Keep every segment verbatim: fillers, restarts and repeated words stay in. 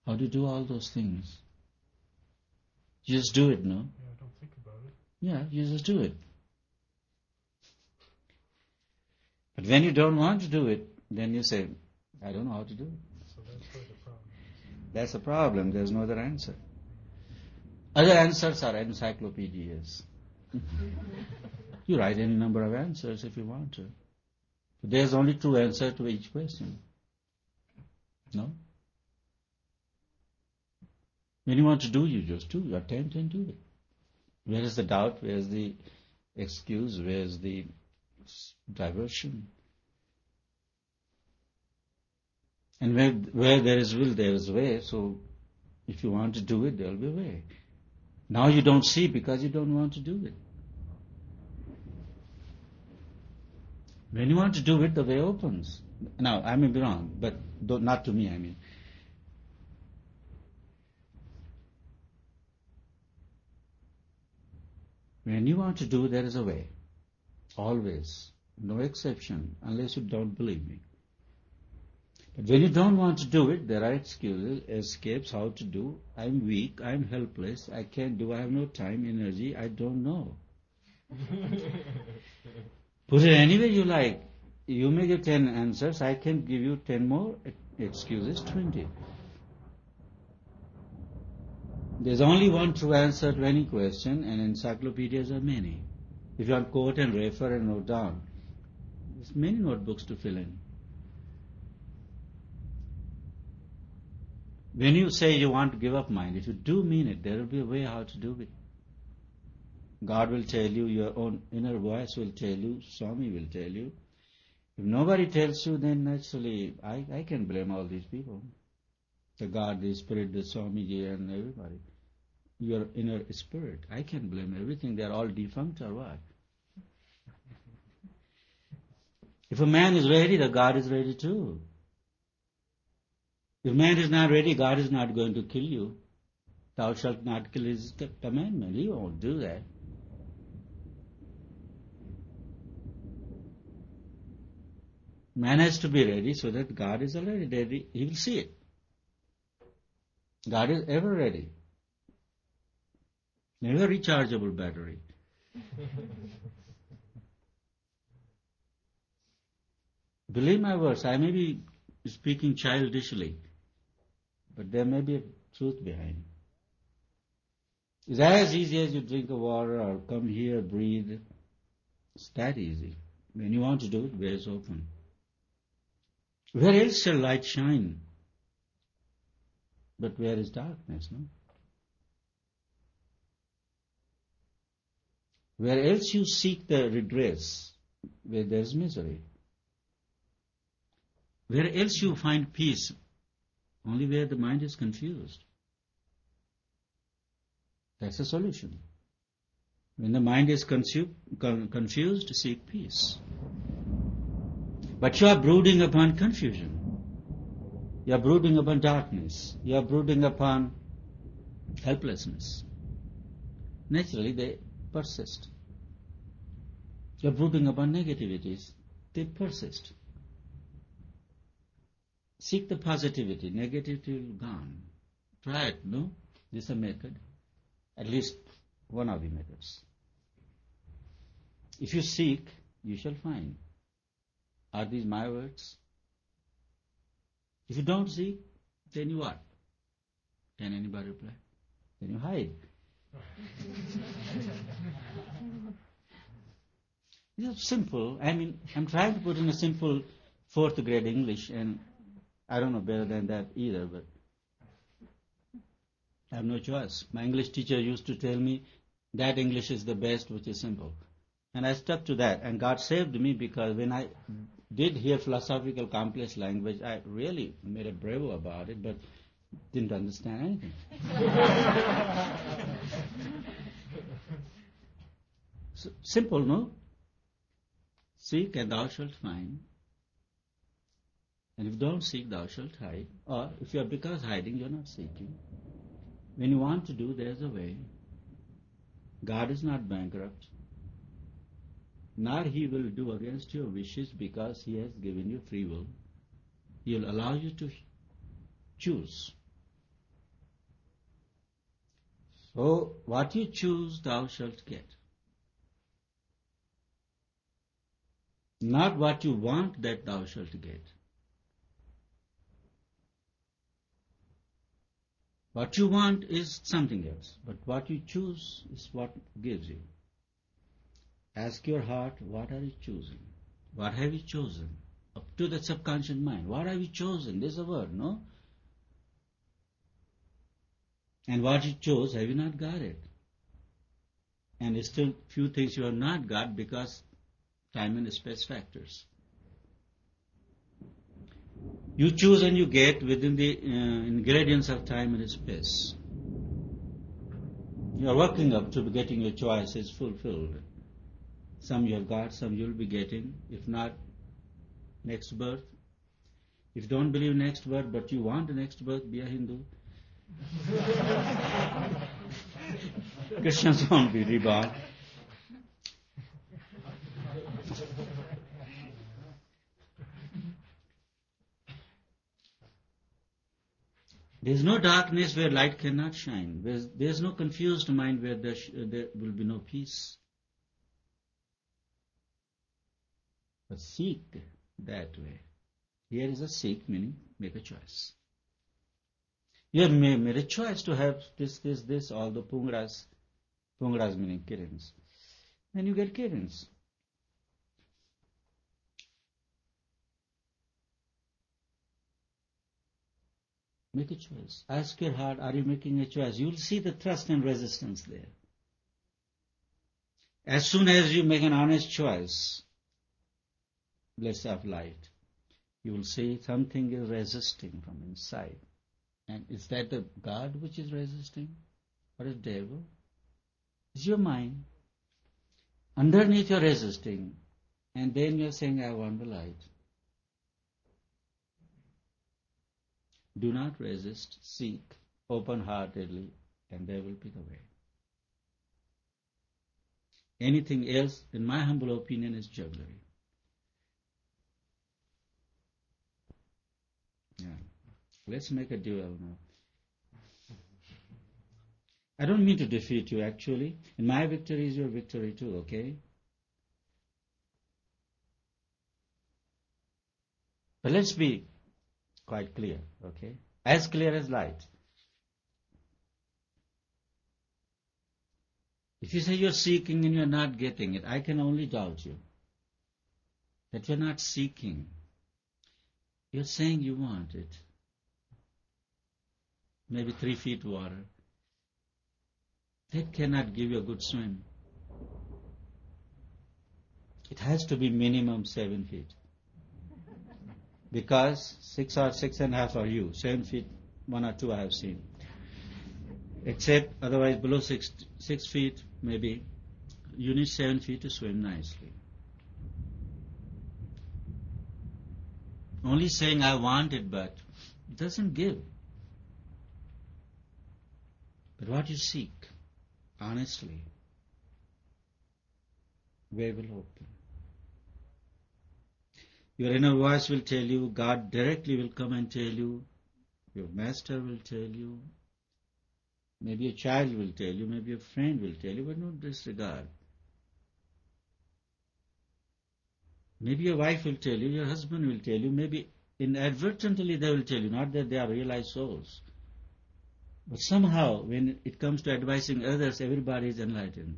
How do you do all those things? You just do it, no? Yeah, I don't think about it. Yeah, you just do it. But when you don't want to do it, then you say, I don't know how to do it. So that's where the problem is. That's a problem. There's no other answer. Other answers are encyclopedias. You write any number of answers if you want to. But there's only two answers to each question. No? When you want to do, you just do. You attempt and do it. Where is the doubt? Where is the excuse? Where is the diversion? And where, where there is will, there is way. So if you want to do it, there will be a way. Now you don't see because you don't want to do it. When you want to do it, the way opens. Now, I may be wrong, but not to me, I mean. When you want to do, there is a way. Always. No exception, unless you don't believe me. But when you don't want to do it, there are excuses, escapes, how to do. I'm weak, I'm helpless, I can't do, I have no time, energy, I don't know. Put it any way you like. You may give ten answers, I can give you ten more excuses, twenty. There's only one true answer to any question, and encyclopedias are many. If you want to quote and refer and note down, there's many notebooks to fill in. When you say you want to give up mind, if you do mean it, there will be a way how to do it. God will tell you, your own inner voice will tell you, Swami will tell you. If nobody tells you, then naturally, I, I can blame all these people. The God, the Spirit, the Swamiji and everybody. Your inner spirit. I can blame everything. They are all defunct or what? If a man is ready, the God is ready too. If man is not ready, God is not going to kill you. Thou shalt not kill is the commandment. He won't do that. Man has to be ready so that God is already ready. He will see it. God is ever ready. Never rechargeable battery. Believe my words, I may be speaking childishly, but there may be a truth behind it. It's as easy as you drink a water or come here, breathe. It's that easy. When you want to do it, way is open. Where else shall light shine? But where is darkness, no? Where else you seek the redress, where there is misery. Where else you find peace? Only where the mind is confused. That's the solution. When the mind is consu- con- confused, seek peace. But you are brooding upon confusion. You are brooding upon darkness. You are brooding upon helplessness. Naturally, they persist. You are brooding upon negativities. They persist. Seek the positivity. Negativity will be gone. Try it, no? This is a method. At least one of the methods. If you seek, you shall find. Are these my words? If you don't seek, then you what? Can anybody reply? Then you hide. It's simple. I mean, I'm trying to put in a simple fourth grade English, and I don't know better than that either, but I have no choice. My English teacher used to tell me that English is the best, which is simple. And I stuck to that, and God saved me because when I did hear philosophical complex language, I really made a bravo about it, but didn't understand anything. So, simple, no? Seek and thou shalt find. And if you don't seek, thou shalt hide. Or if you are because hiding, you are not seeking. When you want to do, there is a way. God is not bankrupt. Nor he will do against your wishes because he has given you free will. He will allow you to choose. So, what you choose, thou shalt get. Not what you want, that thou shalt get. What you want is something else, but what you choose is what gives you. Ask your heart, what are you choosing? What have you chosen? Up to the subconscious mind, what have you chosen? There's a word, no? And what you chose, have you not got it? And there's still few things you have not got because time and space factors. You choose and you get within the uh, ingredients of time and space. You are working up to getting your choices fulfilled. Some you have got, some you will be getting. If not, next birth. If you don't believe next birth, but you want the next birth, be a Hindu. Christians won't be reborn. There is no darkness where light cannot shine. There is no confused mind where there, sh- there will be no peace. But seek that way. Here is a seek, meaning make a choice. You have made a choice to have this, this, this, all the pungras. Pungras meaning kirans. Then you get kirans. Make a choice. Ask your heart, are you making a choice? You will see the thrust and resistance there. As soon as you make an honest choice, let's have light, you will see something is resisting from inside. And is that the God which is resisting? Or a devil? It's your mind. Underneath you're resisting. And then you're saying, I want the light. Do not resist, seek open-heartedly, and there will be the way. Anything else, in my humble opinion, is jugglery. Yeah. Let's make a duel now. I don't mean to defeat you, actually. And my victory is your victory too, okay? But let's be quite clear, okay? As clear as light. If you say you're seeking and you're not getting it, I can only doubt you. That you're not seeking. You're saying you want it. Maybe three feet water. That cannot give you a good swim. It has to be minimum seven feet. Because six or six and a half are you. Seven feet, one or two I have seen. Except otherwise below six six feet, maybe you need seven feet to swim nicely. Only saying I want it, but it doesn't give. But what you seek, honestly, way will open. Your inner voice will tell you, God directly will come and tell you, your master will tell you, maybe a child will tell you, maybe a friend will tell you, but don't disregard. Maybe your wife will tell you, your husband will tell you, maybe inadvertently they will tell you, not that they are realized souls. But somehow, when it comes to advising others, everybody is enlightened.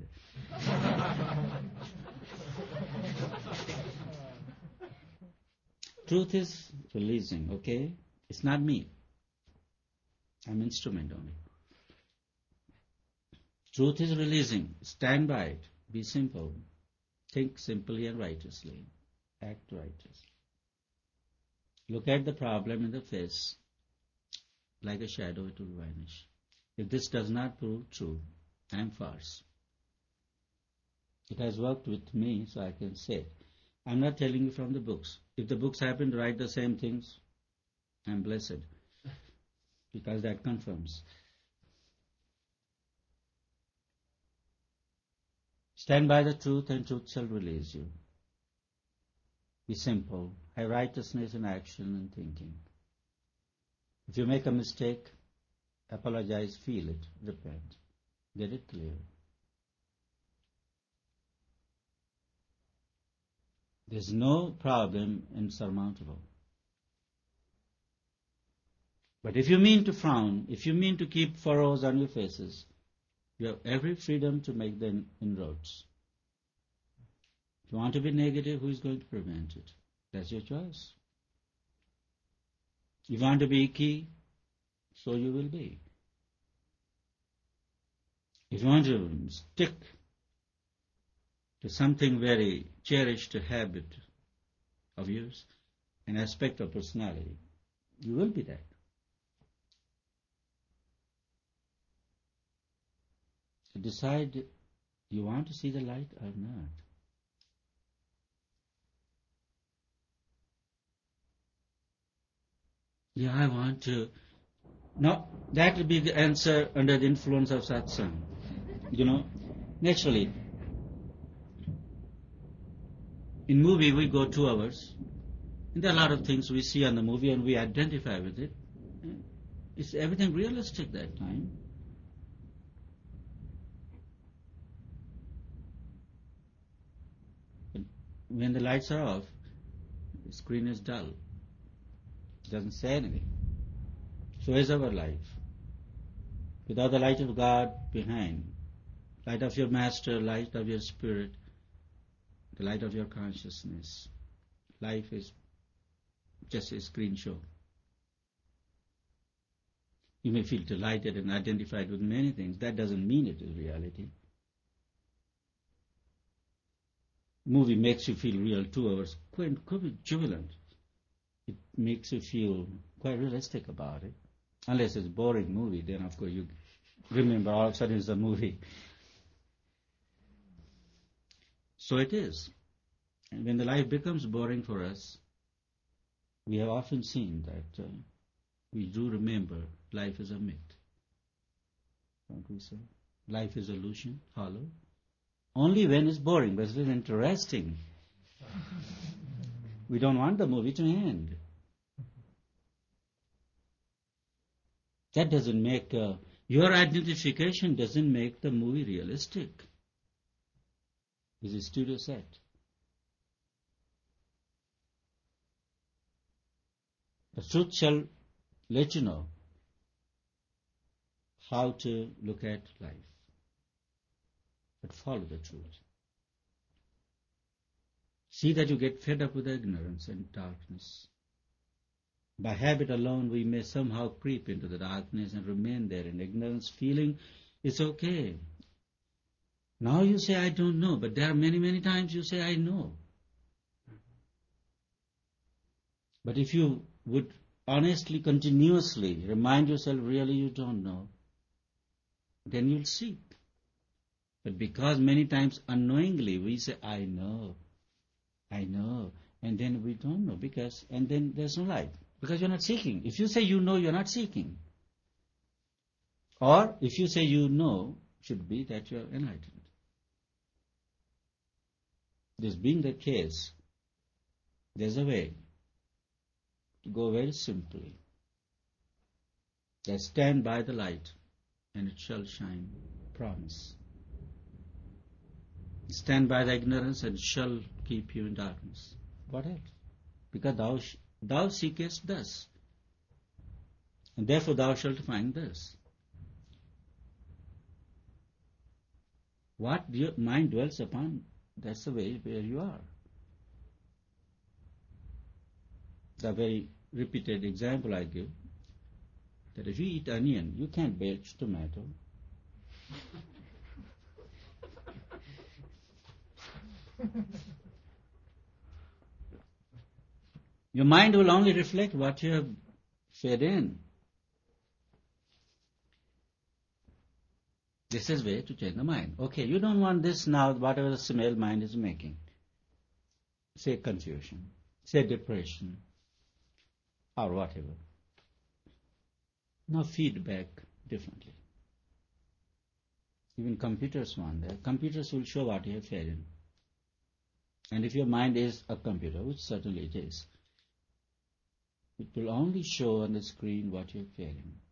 Truth is releasing, okay? It's not me. I'm instrument only. Truth is releasing. Stand by it. Be simple. Think simply and righteously. Act righteously. Look at the problem in the face. Like a shadow, it will vanish. If this does not prove true, I am false. It has worked with me, so I can say. I'm not telling you from the books. If the books happen to write the same things, I'm blessed. Because that confirms. Stand by the truth and truth shall release you. Be simple. Have righteousness in action and thinking. If you make a mistake, apologize, feel it, repent. Get it clear. There's no problem insurmountable. But if you mean to frown, if you mean to keep furrows on your faces, you have every freedom to make the inroads. If you want to be negative, who is going to prevent it? That's your choice. If you want to be icky, so you will be. If you want to stick to something very cherished habit of yours, an aspect of personality, you will be that. So decide, you want to see the light or not. Yeah, I want to. No, that will be the answer under the influence of satsang. You know, naturally, in movie we go two hours, and there are a lot of things we see on the movie and we identify with it. Is everything realistic that time? But when the lights are off, the screen is dull. It doesn't say anything. So is our life. Without the light of God behind, light of your master, light of your spirit, the light of your consciousness, life is just a screen show. You may feel delighted and identified with many things. That doesn't mean it is reality. Movie makes you feel real two hours, quite, quite jubilant. It makes you feel quite realistic about it. Unless it's a boring movie, then of course you remember all of a sudden it's a movie. So it is. And when the life becomes boring for us, we have often seen that uh, we do remember life is a myth. Don't we say? Life is illusion, hollow. Only when it's boring, but it's interesting. We don't want the movie to end. That doesn't make, uh, your identification doesn't make the movie realistic. It's a studio set. The truth shall let you know how to look at life. But follow the truth. See that you get fed up with ignorance and darkness. By habit alone, we may somehow creep into the darkness and remain there in ignorance, feeling it's okay. Now you say, I don't know, but there are many, many times you say, I know. But if you would honestly, continuously remind yourself, really you don't know, then you'll seek. But because many times unknowingly we say, I know, I know, and then we don't know, because, and then there's no light. Because you're not seeking. If you say you know, you're not seeking. Or if you say you know, should be that you're enlightened. This being the case, there's a way to go very simply. That stand by the light, and it shall shine. Promise. Stand by the ignorance, and it shall keep you in darkness. What else? Because thou sh- Thou seekest thus, and therefore thou shalt find this. What your mind dwells upon, that's the way where you are. The very repeated example I give, that if you eat onion, you can't belch tomato. Your mind will only reflect what you have fed in. This is way to change the mind. Okay, you don't want this now, whatever the smell mind is making. Say confusion, say depression, or whatever. Now feedback differently. Even computers want that. Computers will show what you have fed in. And if your mind is a computer, which certainly it is, it will only show on the screen what you're feeling.